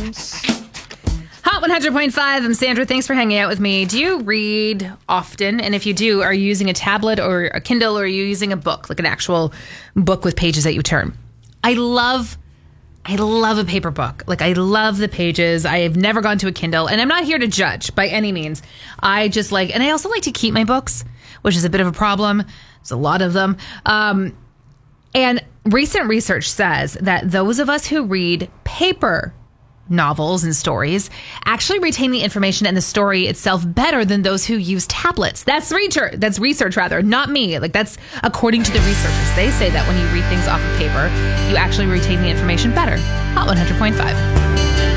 Jones. Hot 100.5. I'm Sandra. Thanks for hanging out with me. Do you read often? And if you do, are you using a tablet or a Kindle, or are you using a book, like an actual book with pages that you turn? I love a paper book. Like, I love the pages. I have never gone to a Kindle, and I'm not here to judge by any means. I just like, and I also like to keep my books, which is a bit of a problem. There's a lot of them. And recent research says that those of us who read paper novels and stories actually retain the information and the story itself better than those who use tablets. That's research, not me. Like, that's according to the researchers. They say that when you read things off of paper, you actually retain the information better. Hot 100.5.